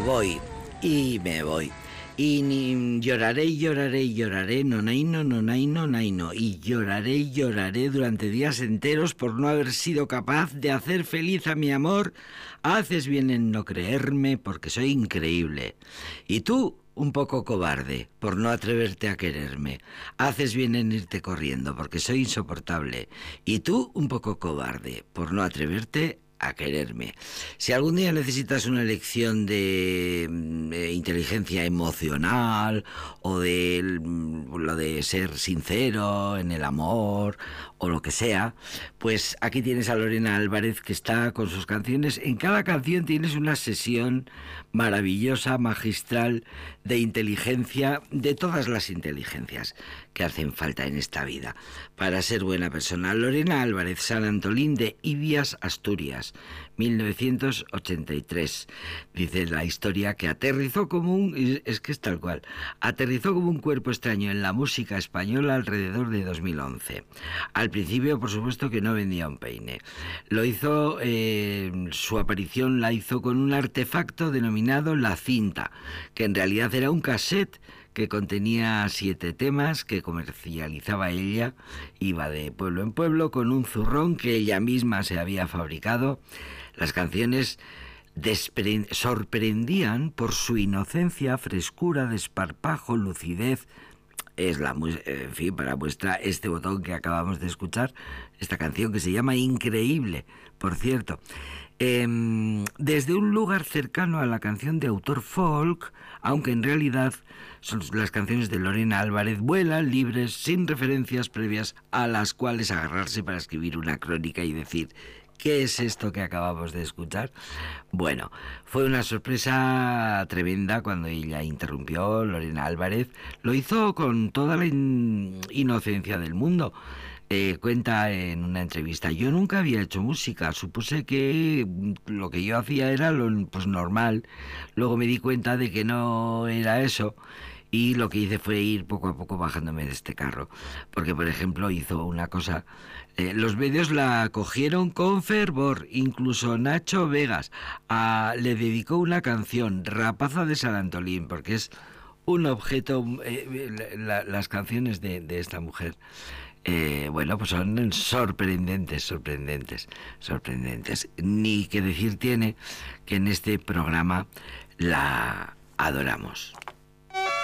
voy y me voy. Y lloraré y lloraré y lloraré, nonaino, nonaino, naino. Y lloraré durante días enteros por no haber sido capaz de hacer feliz a mi amor. Haces bien en no creerme porque soy increíble. Y tú, un poco cobarde, por no atreverte a quererme. Haces bien en irte corriendo porque soy insoportable. Y tú, un poco cobarde, por no atreverte a quererme. Si algún día necesitas una lección de inteligencia emocional o de lo de ser sincero en el amor o lo que sea, pues aquí tienes a Lorena Álvarez, que está con sus canciones. En cada canción tienes una sesión maravillosa, magistral, de inteligencia, de todas las inteligencias que hacen falta en esta vida para ser buena persona. Lorena Álvarez, San Antolín de Ibias, Asturias, 1983. Dice la historia que aterrizó como un... es que es tal cual. Aterrizó como un cuerpo extraño en la música española alrededor de 2011. Al principio, por supuesto, que no vendía un peine. Lo hizo... su aparición la hizo con un artefacto denominado La Cinta, que en realidad era un cassette que contenía 7 temas que comercializaba ella. Iba de pueblo en pueblo con un zurrón que ella misma se había fabricado. Las canciones sorprendían por su inocencia, frescura, desparpajo, lucidez. Es en fin, para muestra este botón que acabamos de escuchar, esta canción que se llama Increíble, por cierto. Desde un lugar cercano a la canción de autor folk, aunque en realidad son las canciones de Lorena Álvarez, vuelan libres, sin referencias previas a las cuales agarrarse para escribir una crónica y decir: ¿qué es esto que acabamos de escuchar? Bueno, fue una sorpresa tremenda cuando ella interrumpió. Lorena Álvarez lo hizo con toda la inocencia del mundo. Cuenta en una entrevista: yo nunca había hecho música, supuse que lo que yo hacía era pues normal. Luego me di cuenta de que no era eso, y lo que hice fue ir poco a poco bajándome de este carro. Porque, por ejemplo, hizo una cosa... los medios la acogieron con fervor, incluso Nacho Vegas le dedicó una canción, Rapaza de San Antolín, porque es un objeto... las canciones de esta mujer... bueno, pues son sorprendentes. Ni que decir tiene que en este programa la adoramos.